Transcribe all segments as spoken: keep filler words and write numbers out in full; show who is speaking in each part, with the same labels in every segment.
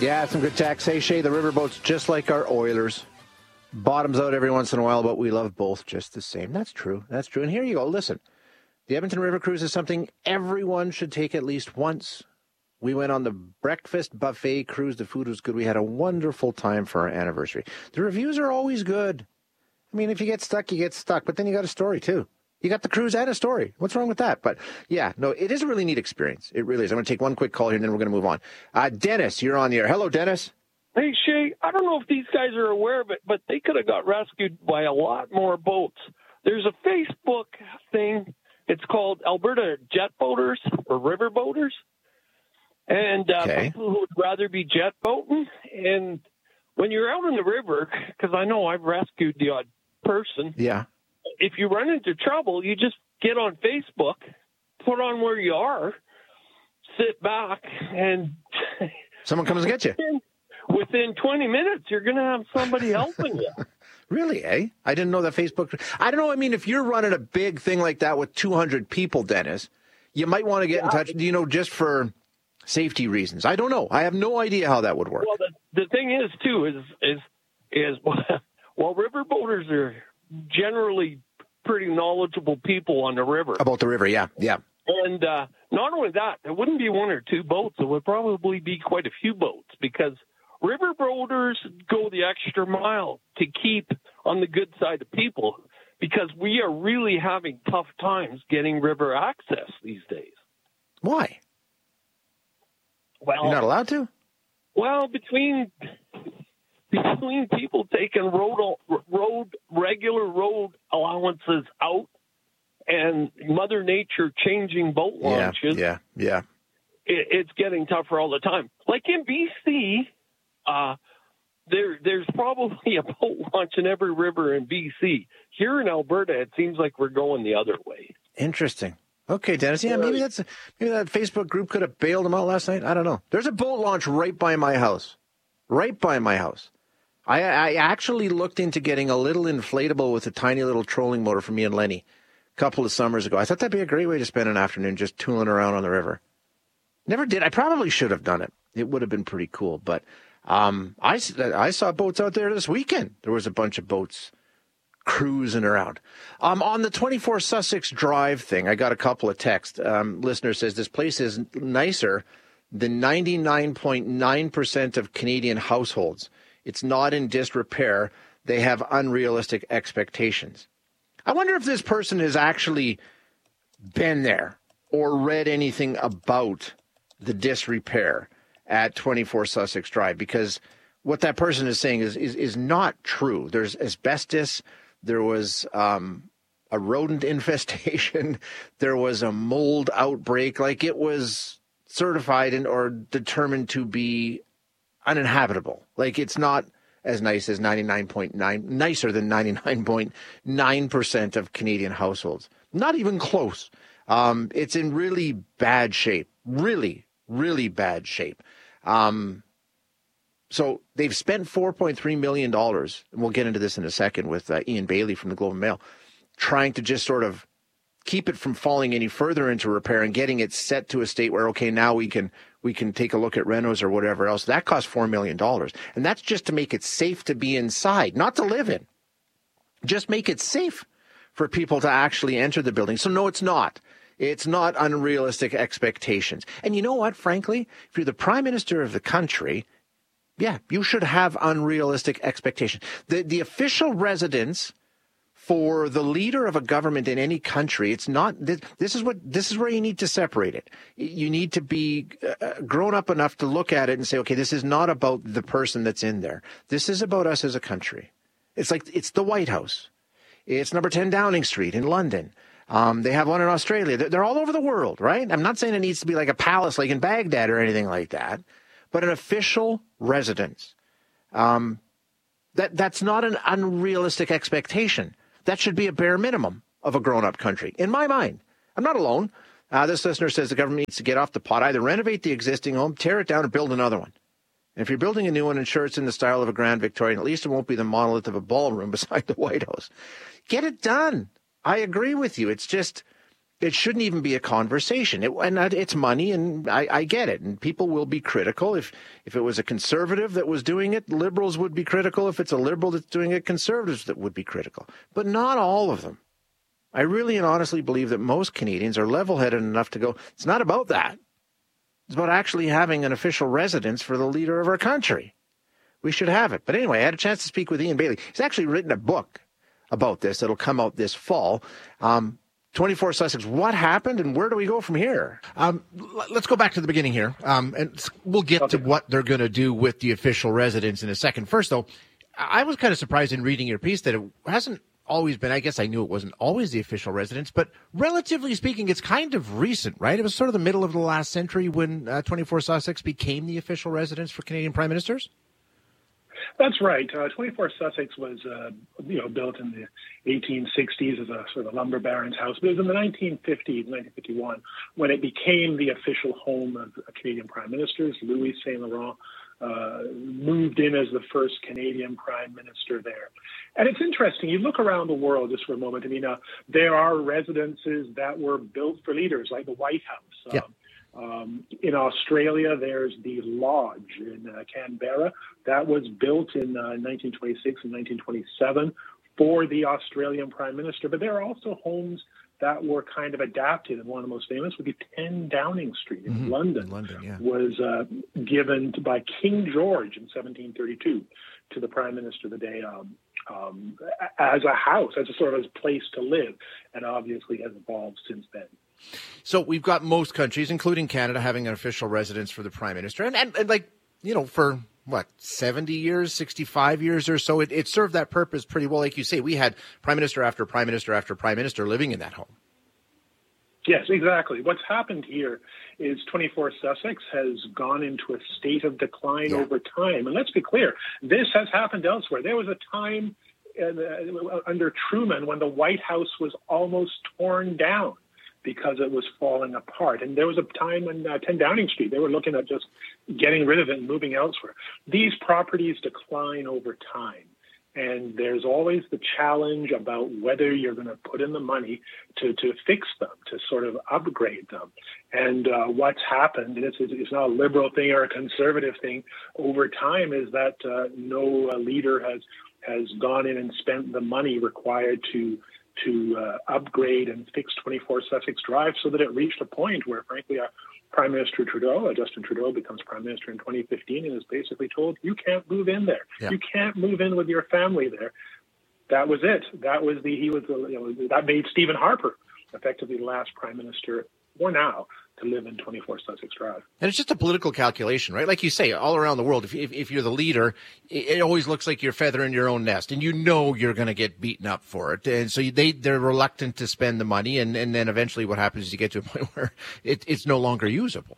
Speaker 1: Yeah, some good text. Hey, Shay, the riverboat's just like our Oilers. Bottoms out every once in a while, but we love both just the same. That's true. That's true. And here you go. Listen, the Edmonton River Cruise is something everyone should take at least once. We went on the breakfast buffet cruise. The food was good. We had a wonderful time for our anniversary. The reviews are always good. I mean, if you get stuck, you get stuck. But then you got a story, too. You got the cruise and a story. What's wrong with that? But, yeah, no, it is a really neat experience. It really is. I'm going to take one quick call here, and then we're going to move on. Uh, Dennis, you're on the air. Hello, Dennis.
Speaker 2: Hey, Shay, I don't know if these guys are aware of it, but they could have got rescued by a lot more boats. There's a Facebook thing. It's called Alberta Jet Boaters or River Boaters. And uh,
Speaker 1: okay.
Speaker 2: people who would rather be jet boating. And when you're out in the river, because I know I've rescued the odd person.
Speaker 1: Yeah.
Speaker 2: If you run into trouble, you just get on Facebook, put on where you are, sit back, and
Speaker 1: someone comes and gets you.
Speaker 2: Within twenty minutes, you're going to have somebody helping you.
Speaker 1: Really, eh? I didn't know that Facebook. I don't know. I mean, if you're running a big thing like that with two hundred people, Dennis, you might want to get yeah. in touch, you know, just for safety reasons. I don't know. I have no idea how that would work.
Speaker 2: Well, the, the thing is, too, is, is, is well, river boaters are generally pretty knowledgeable people on the river.
Speaker 1: About the river, yeah, yeah.
Speaker 2: And uh, not only that, there wouldn't be one or two boats. It would probably be quite a few boats because river boaters go the extra mile to keep on the good side of people because we are really having tough times getting river access these days.
Speaker 1: Why?
Speaker 2: Well,
Speaker 1: you're not allowed to?
Speaker 2: Well, between between people taking road road regular road allowances out and Mother Nature changing boat launches,
Speaker 1: yeah, yeah, yeah.
Speaker 2: It, it's getting tougher all the time. Like in B C, uh, there there's probably a boat launch in every river in B C. Here in Alberta, it seems like we're going the other way.
Speaker 1: Interesting. Okay, Dennis. Yeah, maybe that's maybe that Facebook group could have bailed them out last night. I don't know. There's a boat launch right by my house, right by my house. I, I actually looked into getting a little inflatable with a tiny little trolling motor for me and Lenny a couple of summers ago. I thought that'd be a great way to spend an afternoon just tooling around on the river. Never did. I probably should have done it. It would have been pretty cool. But um, I, I saw boats out there this weekend. There was a bunch of boats cruising around. Um, on the twenty-four Sussex Drive thing, I got a couple of texts. Um, listener says this place is nicer than ninety-nine point nine percent of Canadian households. It's not in disrepair. They have unrealistic expectations. I wonder if this person has actually been there or read anything about the disrepair at twenty-four Sussex Drive, because what that person is saying is is, is not true. There's asbestos. There was um, a rodent infestation. There was a mold outbreak. Like, it was certified and or determined to be uninhabitable. Like, it's not as nice as ninety-nine point nine, nicer than ninety-nine point nine percent of Canadian households. Not even close. Um, it's in really bad shape. Really, really bad shape. Um, so they've spent four point three million dollars, and we'll get into this in a second with uh, Ian Bailey from the Globe and Mail, trying to just sort of keep it from falling any further into repair and getting it set to a state where, okay, now we can we can take a look at renos or whatever else. That cost four million dollars. And that's just to make it safe to be inside, not to live in. Just make it safe for people to actually enter the building. So no, it's not. It's not unrealistic expectations. And you know what, frankly, if you're the prime minister of the country, yeah, you should have unrealistic expectations. The, the official residence for the leader of a government in any country, it's not, this, this is what, this is where you need to separate it. You need to be uh, grown up enough to look at it and say, okay, this is not about the person that's in there. This is about us as a country. It's like, it's the White House. It's number ten Downing Street in London. Um, they have one in Australia. They're, they're all over the world, right? I'm not saying it needs to be like a palace like in Baghdad or anything like that, but an official residence. Um, that that's not an unrealistic expectation. That should be a bare minimum of a grown-up country, in my mind. I'm not alone. Uh, this listener says the government needs to get off the pot, either renovate the existing home, tear it down, or build another one. And if you're building a new one, ensure it's in the style of a Grand Victorian. At least it won't be the monolith of a ballroom beside the White House. Get it done. I agree with you. It's just, It shouldn't even be a conversation. It, and it's money, and I, I get it. And people will be critical. If if it was a conservative that was doing it, liberals would be critical. If it's a liberal that's doing it, conservatives that would be critical. But not all of them. I really and honestly believe that most Canadians are level-headed enough to go, it's not about that. It's about actually having an official residence for the leader of our country. We should have it. But anyway, I had a chance to speak with Ian Bailey. He's actually written a book about this that'll come out this fall. Um, twenty-four Sussex, what happened and where do we go from here?
Speaker 3: Um, let's go back to the beginning here, um, and we'll get okay. to what they're going to do with the official residence in a second. First, though, I was kind of surprised in reading your piece that it hasn't always been, I guess I knew it wasn't always the official residence, but relatively speaking, it's kind of recent, right? It was sort of the middle of the last century when uh, twenty-four Sussex became the official residence for Canadian prime ministers?
Speaker 4: That's right. Uh, twenty-four Sussex was, uh, you know, built in the eighteen sixties as a sort of lumber baron's house. But it was in the nineteen fifties, nineteen fifty-one, when it became the official home of Canadian prime ministers. Louis Saint Laurent uh, moved in as the first Canadian prime minister there. And it's interesting. You look around the world just for a moment. I mean, uh, there are residences that were built for leaders, like the White House.
Speaker 3: Yeah.
Speaker 4: Um, Um, in Australia, there's the Lodge in uh, Canberra. That was built in uh, nineteen twenty-six and nineteen twenty-seven for the Australian Prime Minister. But there are also homes that were kind of adapted, and one of the most famous would be ten Downing Street in
Speaker 3: mm-hmm.
Speaker 4: London.
Speaker 3: In London, yeah.
Speaker 4: Was uh, given to, by King George in seventeen thirty-two to the Prime Minister the day um, um, as a house, as a sort of a place to live, and obviously has evolved since then.
Speaker 3: So we've got most countries, including Canada, having an official residence for the prime minister. And, and, and like, you know, for, what, seventy years, sixty-five years or so, it, it served that purpose pretty well. Like you say, we had prime minister after prime minister after prime minister living in that home.
Speaker 4: Yes, exactly. What's happened here is twenty-four Sussex has gone into a state of decline yeah. over time. And let's be clear, this has happened elsewhere. There was a time uh, under Truman when the White House was almost torn down because it was falling apart. And there was a time when uh, ten Downing Street, they were looking at just getting rid of it and moving elsewhere. These properties decline over time. And there's always the challenge about whether you're going to put in the money to, to fix them, to sort of upgrade them. And uh, what's happened, and it's, it's not a liberal thing or a conservative thing, over time is that uh, no uh, leader has has gone in and spent the money required to to uh, upgrade and fix twenty-four Sussex Drive so that it reached a point where, frankly, uh, Prime Minister Trudeau, uh, Justin Trudeau, becomes Prime Minister in twenty fifteen and is basically told, you can't move in there.
Speaker 3: Yeah.
Speaker 4: You can't move in with your family there. That was it. That was the, he was, the, you know, that made Stephen Harper effectively the last Prime Minister, for now, to live in twenty-four Sussex Drive.
Speaker 3: And it's just a political calculation, right? Like you say, all around the world, if, if, if you're the leader, it, it always looks like you're feathering your own nest, and you know you're going to get beaten up for it. And so they, they're reluctant to spend the money, and, and then eventually what happens is you get to a point where it, it's no longer usable.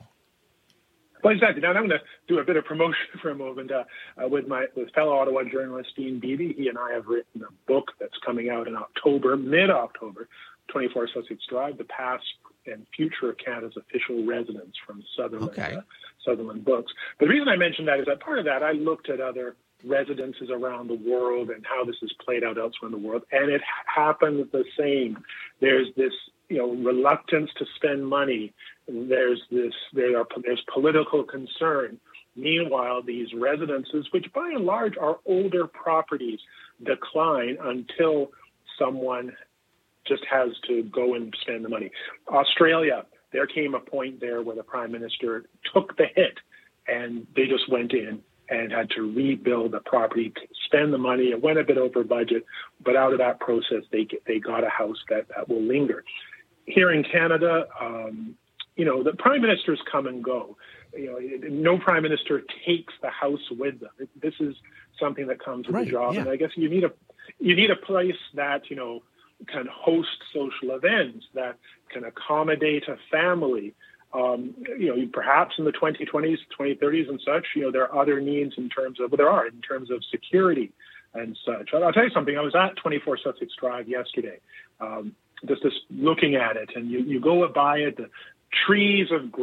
Speaker 4: Well, exactly. Now, I'm going to do a bit of promotion for a moment uh, uh, with my with fellow Ottawa journalist Dean Beebe. He and I have written a book that's coming out in October, mid-October, twenty-four Sussex Drive, The Past and Future of Canada's Official Residence from Sutherland,
Speaker 3: okay.
Speaker 4: uh, Sutherland Books. But the reason I mentioned that is that part of that, I looked at other residences around the world and how this is played out elsewhere in the world, and it happens the same. There's this, you know, reluctance to spend money. There's this, there are, there's political concern. Meanwhile, these residences, which by and large are older properties, decline until someone just has to go and spend the money. Australia, there came a point there where the Prime Minister took the hit and they just went in and had to rebuild the property, spend the money. It went a bit over budget, but out of that process, they they got a house that, that will linger. Here in Canada, um, you know, the Prime Ministers come and go. You know, no Prime Minister takes the house with them. This is something that comes with
Speaker 3: right,
Speaker 4: the job.
Speaker 3: Yeah.
Speaker 4: And I guess you need a you need a place that, you know, can host social events, that can accommodate a family. Um, you know, perhaps in the twenty twenties, twenty thirties and such, you know, there are other needs in terms of, well, there are in terms of security and such. I'll tell you something. I was at twenty-four Sussex Drive yesterday, um, just, just looking at it, and you, you go by it, the trees of